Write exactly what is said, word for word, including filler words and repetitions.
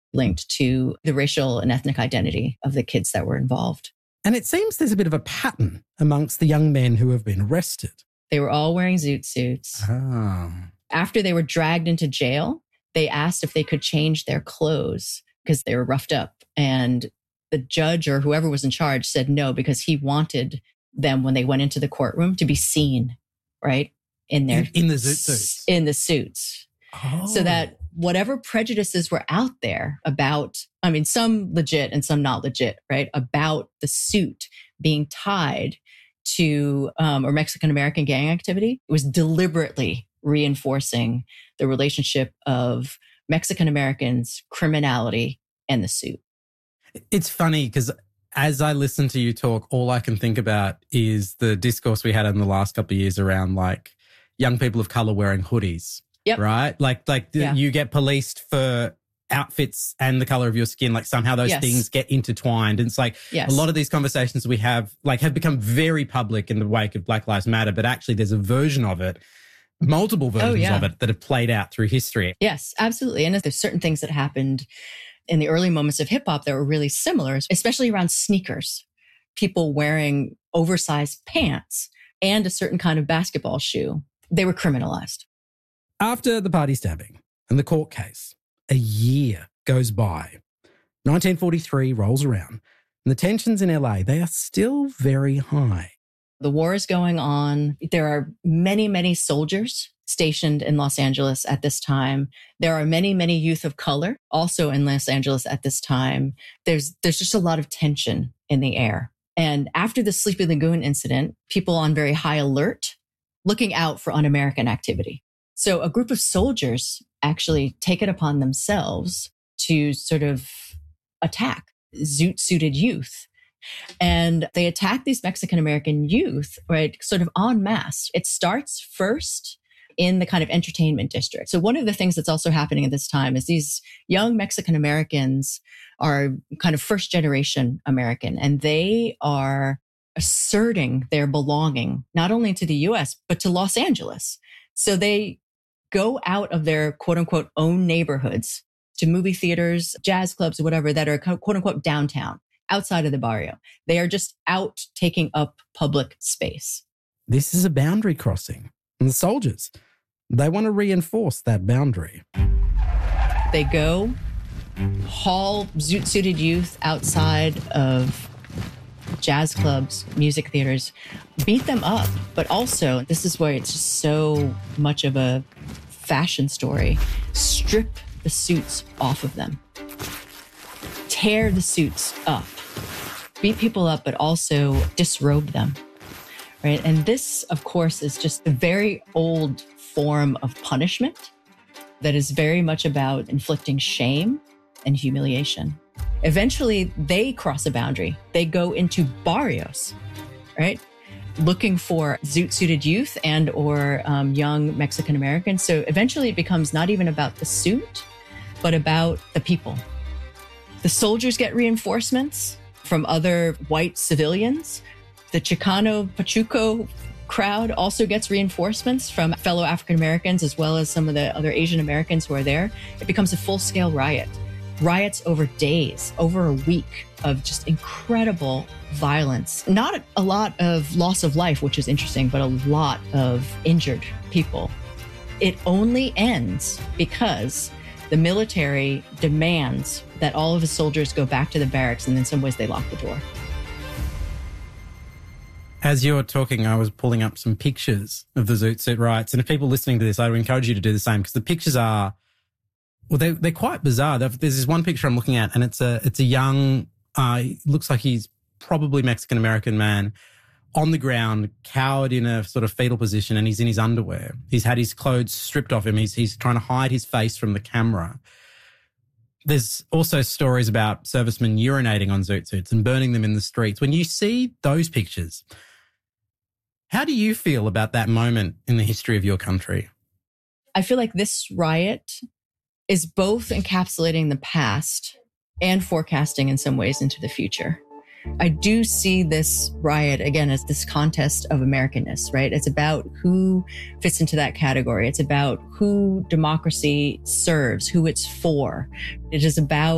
linked to the racial and ethnic identity of the kids that were involved. And it seems there's a bit of a pattern amongst the young men who have been arrested. They were all wearing zoot suits. Oh. After they were dragged into jail, they asked if they could change their clothes because they were roughed up. And the judge or whoever was in charge said no, because he wanted them, when they went into the courtroom, to be seen, right? In their In, in the zoot suits. In the suits. Oh. So that whatever prejudices were out there about, I mean, some legit and some not legit, right? About the suit being tied to, um, or Mexican-American gang activity, it was deliberately reinforcing the relationship of Mexican-Americans, criminality, and the suit. It's funny because as I listen to you talk, all I can think about is the discourse we had in the last couple of years around like young people of color wearing hoodies. Yep. Right? Like, like Yeah. you get policed for outfits and the color of your skin. Like somehow those Yes. things get intertwined. And it's like Yes. a lot of these conversations we have like have become very public in the wake of Black Lives Matter, but actually there's a version of it, multiple versions Oh, yeah. of it that have played out through history. Yes, absolutely. And there's certain things that happened in the early moments of hip hop that were really similar, especially around sneakers, people wearing oversized pants and a certain kind of basketball shoe. They were criminalized. After the party stabbing and the court case, a year goes by. nineteen forty-three rolls around and the tensions in L A, they are still very high. The war is going on. There are many, many soldiers stationed in Los Angeles at this time. There are many, many youth of color also in Los Angeles at this time. There's, there's just a lot of tension in the air. And after the Sleepy Lagoon incident, people on very high alert, looking out for un-American activity. So a group of soldiers actually take it upon themselves to sort of attack zoot-suited youth. And they attack these Mexican-American youth, right, sort of en masse. It starts first in the kind of entertainment district. So one of the things that's also happening at this time is these young Mexican-Americans are kind of first-generation American, and they are asserting their belonging, not only to the U S, but to Los Angeles. So they go out of their quote-unquote own neighborhoods to movie theaters, jazz clubs, or whatever that are quote-unquote downtown, outside of the barrio. They are just out taking up public space. This is a boundary crossing. And the soldiers, they want to reinforce that boundary. They go, haul zoot-suited youth outside of jazz clubs, music theaters, beat them up. But also, this is where it's just so much of a fashion story, strip the suits off of them. Tear the suits up. Beat people up, but also disrobe them. Right? And this, of course, is just a very old form of punishment that is very much about inflicting shame and humiliation. Eventually, they cross a boundary. They go into barrios, right? Looking for zoot-suited youth and or um, young Mexican Americans. So eventually it becomes not even about the suit, but about the people. The soldiers get reinforcements from other white civilians. The Chicano Pachuco crowd also gets reinforcements from fellow African Americans, as well as some of the other Asian Americans who are there. It becomes a full-scale riot. Riots over days, over a week of just incredible violence. Not a lot of loss of life, which is interesting, but a lot of injured people. It only ends because the military demands that all of the soldiers go back to the barracks, and in some ways they lock the door. As you're talking, I was pulling up some pictures of the Zoot Suit riots. And if people listening to this, I would encourage you to do the same, because the pictures are, well, they, they're quite bizarre. There's this one picture I'm looking at, and it's a it's a young, uh, looks like he's probably Mexican-American man on the ground, cowered in a sort of fetal position, and he's in his underwear. He's had his clothes stripped off him. He's, he's trying to hide his face from the camera. There's also stories about servicemen urinating on Zoot Suits and burning them in the streets. When you see those pictures, how do you feel about that moment in the history of your country? I feel like this riot is both encapsulating the past and forecasting in some ways into the future. I do see this riot, again, as this contest of Americanness, right? It's about who fits into that category. It's about who democracy serves, who it's for. It is about